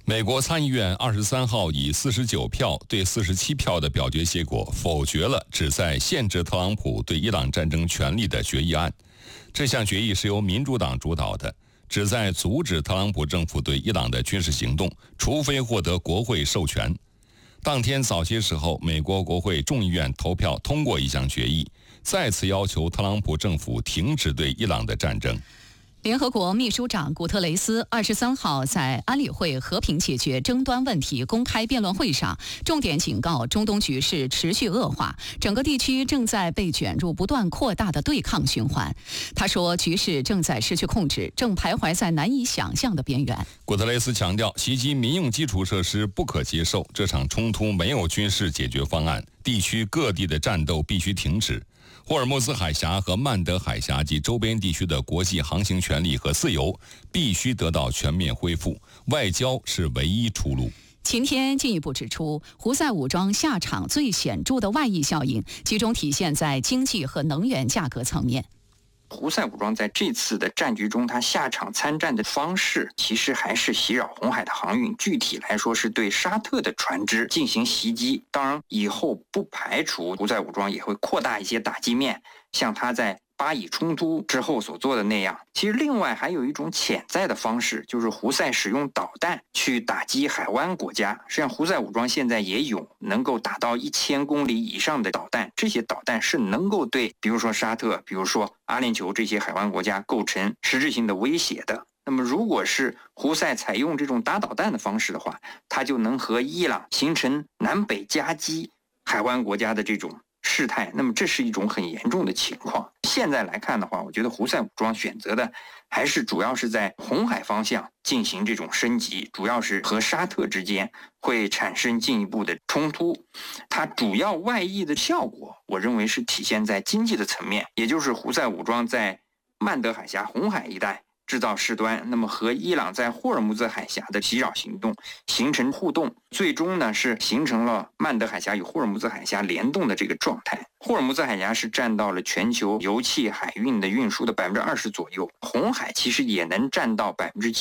美国参议院23号以49票对47票的表决结果否决了旨在限制特朗普对伊朗战争权利的决议案。这项决议是由民主党主导的，旨在阻止特朗普政府对伊朗的军事行动，除非获得国会授权。当天早些时候，美国国会众议院投票通过一项决议，再次要求特朗普政府停止对伊朗的战争。 联合国秘书长古特雷斯23号在安理会和平解决争端问题公开辩论会上，重点警告中东局势持续恶化，整个地区正在被卷入不断扩大的对抗循环。他说，局势正在失去控制，正徘徊在难以想象的边缘。 古特雷斯强调，袭击民用基础设施不可接受，这场冲突没有军事解决方案，地区各地的战斗必须停止。霍尔木兹海峡和曼德海峡及周边地区的国际航行权利和自由必须得到全面恢复，外交是唯一出路。 秦天进一步指出，胡塞武装下场最显著的外溢效应，集中体现在经济和能源价格层面。 胡塞武装在这次的战局中，他下场参战的方式其实还是袭扰红海的航运，具体来说是对沙特的船只进行袭击。当然，以后不排除胡塞武装也会扩大一些打击面，像他在巴以冲突之后所做的那样。其实另外还有一种潜在的方式，就是胡塞使用导弹去打击海湾国家。实际上胡塞武装现在也有能够打到1000公里以上的导弹，这些导弹是能够对比如说沙特、比如说阿联酋这些海湾国家构成实质性的威胁的。那么如果是胡塞采用这种打导弹的方式的话，它就能和伊朗形成南北夹击海湾国家的这种事态，那么这是一种很严重的情况。现在来看的话，我觉得胡塞武装选择的还是主要是在红海方向进行这种升级，主要是和沙特之间会产生进一步的冲突。它主要外溢的效果，我认为是体现在经济的层面，也就是胡塞武装在曼德海峡、红海一带制造事端，那么和伊朗在霍尔木兹海峡的袭扰行动形成互动，最终呢是形成了曼德海峡与霍尔木兹海峡联动的这个状态。霍尔木兹海峡是占到了全球油气海运的运输的20%左右，红海其实也能占到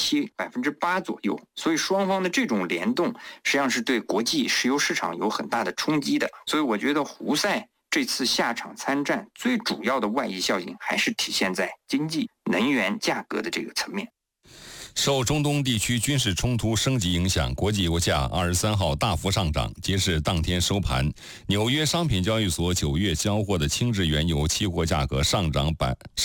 7%、8%左右，所以双方的这种联动实际上是对国际石油市场有很大的冲击的。所以我觉得胡塞这次下场参战最主要的外溢效应还是体现在经济、能源价格的这个层面。 受中东地区军事冲突升级影响，国际油价23号大幅上涨。截至当天收盘，纽约商品交易所9月交货的轻质原油期货价格上涨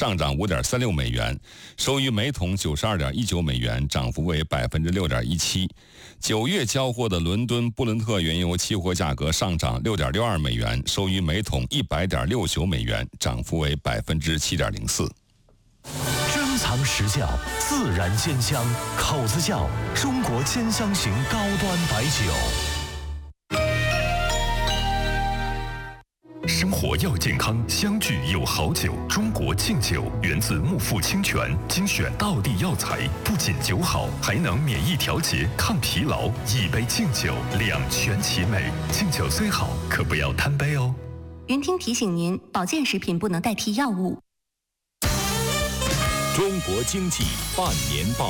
5.36美元，收于每桶92.19美元，涨幅为6.17%。9月交货的伦敦布伦特原油期货价格上涨6.62美元，收于每桶100.69美元，涨幅为7.04%。 珍藏实窖，自然鲜香，口子窖，中国兼香型高端白酒。生活要健康，相聚有好酒。中国敬酒源自木富清泉，精选道地药材，不仅酒好，还能免疫调节、抗疲劳。一杯敬酒，两全其美。敬酒虽好，可不要贪杯哦。 云听提醒您，保健食品不能代替药物。 中国经济半年报。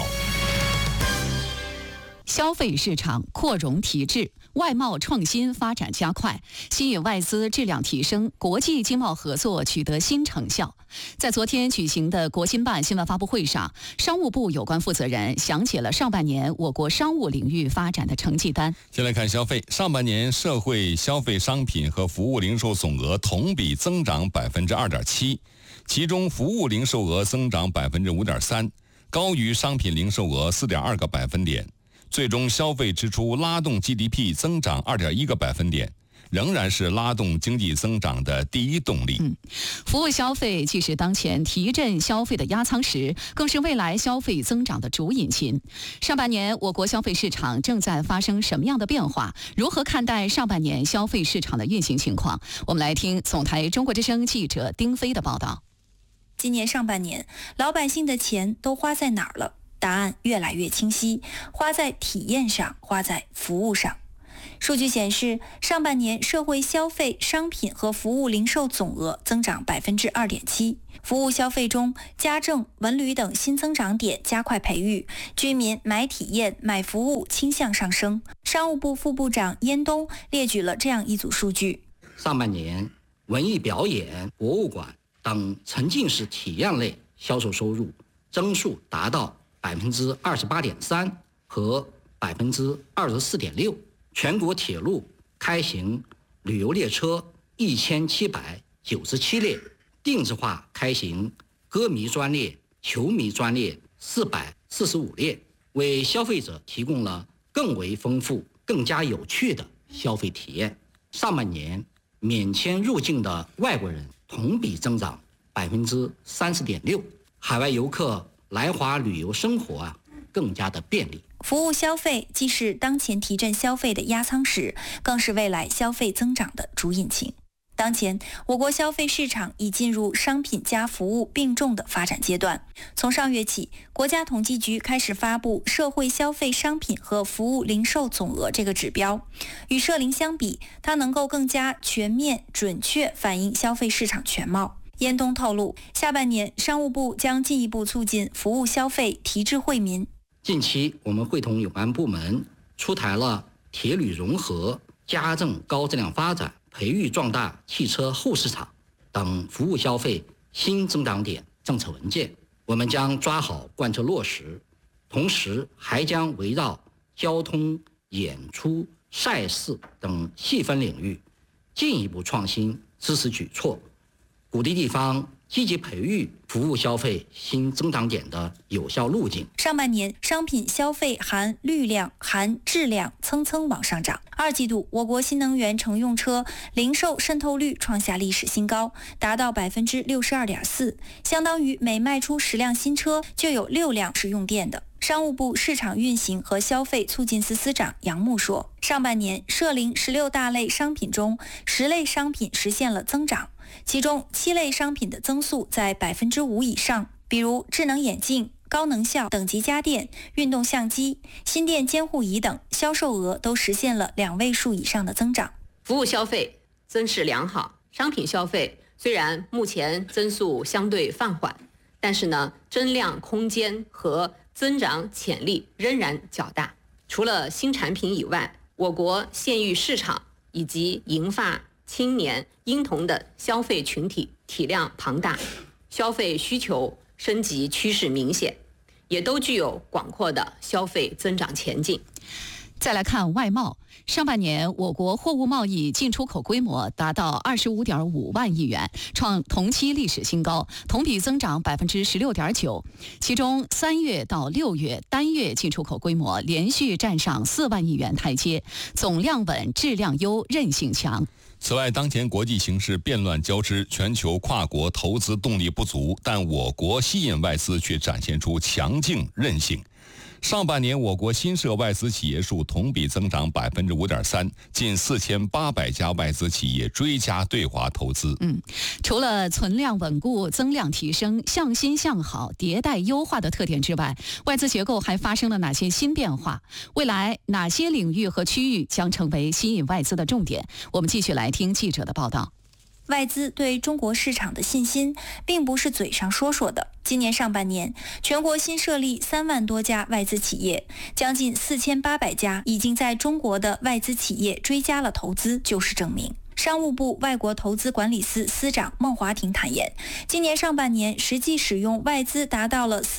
消费市场扩容提质，外贸创新发展加快，吸引外资质量提升，国际经贸合作取得新成效。在昨天举行的国新办新闻发布会上，商务部有关负责人详解了上半年我国商务领域发展的成绩单。 先来看消费，上半年社会消费商品和服务零售总额同比增长2.7%，其中服务零售额增长5.3%，高于商品零售额4.2个百分点。最终消费支出拉动 GDP 增长2.1个百分点，仍然是拉动经济增长的第一动力。 服务消费既是当前提振消费的压舱石，更是未来消费增长的主引擎。上半年我国消费市场正在发生什么样的变化？如何看待上半年消费市场的运行情况？我们来听总台中国之声记者丁飞的报道。 今年上半年，老百姓的钱都花在哪儿了？答案越来越清晰，花在体验上，花在服务上。数据显示，上半年社会消费商品和服务零售总额增长2.7%， 服务消费中，家政、文旅等新增长点加快培育，居民买体验、买服务倾向上升。商务部副部长燕东列举了这样一组数据： 上半年，文艺表演、博物馆等沉浸式体验类销售收入增速达到28.3%和24.6%。全国铁路开行旅游列车1797列，定制化开行歌迷专列、球迷专列445列，为消费者提供了更为丰富、更加有趣的消费体验。上半年，免签入境的外国人同比增长30.6%，海外游客来华旅游生活更加的便利。 服务消费既是当前提振消费的压舱石，更是未来消费增长的主引擎。当前，我国消费市场已进入商品加服务并重的发展阶段。从上月起，国家统计局开始发布社会消费商品和服务零售总额这个指标。与社零相比，它能够更加全面、准确反映消费市场全貌。燕东透露，下半年商务部将进一步促进服务消费提质惠民。 近期，我们会同有关部门出台了铁旅融合、家政高质量发展、培育壮大汽车后市场等服务消费新增长点政策文件，我们将抓好贯彻落实，同时还将围绕交通、演出、赛事等细分领域进一步创新支持举措，鼓励地方积极培育服务消费新增长点的有效路径。 上半年商品消费含绿量、含质量蹭蹭往上涨。二季度，我国新能源乘用车零售渗透率创下历史新高，达到62.4%，相当于每卖出10辆新车就有6辆是用电的。商务部市场运行和消费促进司司长杨牧说，上半年涉零16大类商品中，10类商品实现了增长，其中7类商品的增速在5%以上，比如智能眼镜、高能效等级家电、运动相机、心电监护仪等，销售额都实现了2位数以上的增长。 服务消费增势良好，商品消费虽然目前增速相对放缓，但是呢，增量空间和增长潜力仍然较大。除了新产品以外，我国县域市场以及银发、青年、婴童等消费群体体量庞大，消费需求升级趋势明显，也都具有广阔的消费增长前景。 再来看外贸，上半年我国货物贸易进出口规模达到25.5万亿元，创同期历史新高，同比增长16.9%。其中3月到6月单月进出口规模连续站上4万亿元台阶，总量稳、质量优、韧性强。 此外，当前国际形势变乱交织，全球跨国投资动力不足，但我国吸引外资却展现出强劲韧性。上半年，我国新设外资企业数同比增长5.3%，近4800家外资企业追加对华投资。 除了存量稳固、增量提升、向新向好、迭代优化的特点之外，外资结构还发生了哪些新变化？未来哪些领域和区域将成为吸引外资的重点？我们继续来听记者的报道。 外资对中国市场的信心并不是嘴上说说的。今年上半年，全国新设立3万多家外资企业，将近4800家已经在中国的外资企业追加了投资，就是证明。商务部外国投资管理司司长孟华庭坦言，今年上半年实际使用外资达到了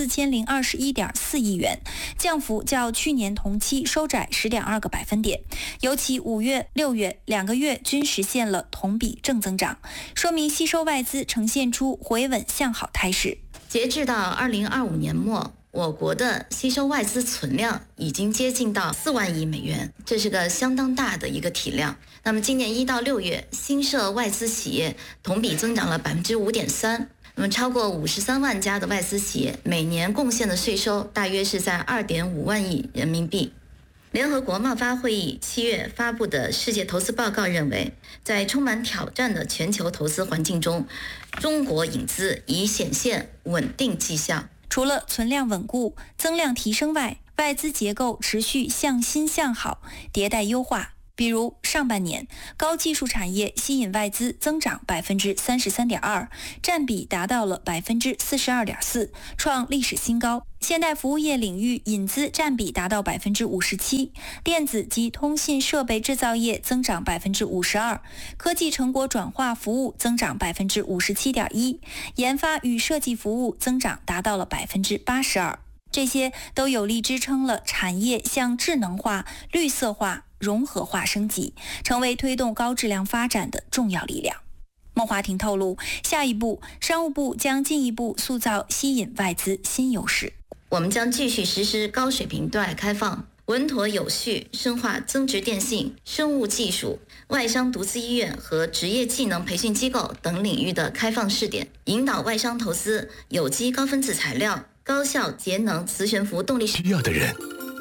4021.4亿元，降幅较去年同期收窄10.2个百分点。尤其5月、6月2个月均实现了同比正增长，说明吸收外资呈现出回稳向好态势。 截至到2025年末，我国的吸收外资存量已经接近到4万亿美元，这是个相当大的一个体量。那么今年1到6月，新设外资企业同比增长了5.3%，那么超过53万家的外资企业每年贡献的税收大约是在2.5万亿人民币。联合国贸发会议7月发布的世界投资报告认为，在充满挑战的全球投资环境中，中国引资已显现稳定迹象。 除了存量稳固、增量提升外，外资结构持续向新向好、迭代优化。 比如上半年，高技术产业吸引外资增长33.2%，占比达到了42.4%，创历史新高。现代服务业领域引资占比达到57%，电子及通信设备制造业增长52%，科技成果转化服务增长57.1%，研发与设计服务增长达到了82%。这些都有力支撑了产业向智能化、绿色化、融合化升级，成为推动高质量发展的重要力量。孟华庭透露，下一步商务部将进一步塑造吸引外资新优势。 我们将继续实施高水平对外开放，稳妥有序深化增值电信、生物技术、外商独资医院和职业技能培训机构等领域的开放试点，引导外商投资有机高分子材料、高效节能磁悬浮动力需要的人，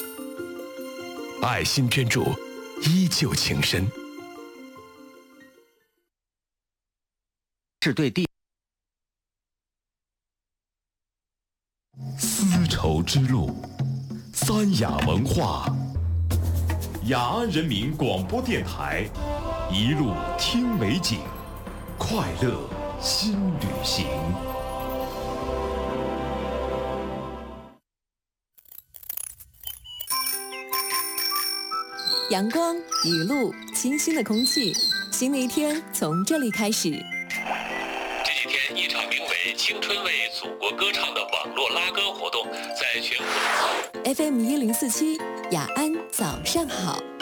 爱心捐助，依旧情深。 是对地丝绸之路，三雅文化，雅安人民广播电台，一路听美景，快乐新旅行。 阳光、雨露、清新的空气，新的一天从这里开始。 这几天，一场名为“青春为祖国歌唱”的网络拉歌活动在全国。 FM 1047，雅安早上好。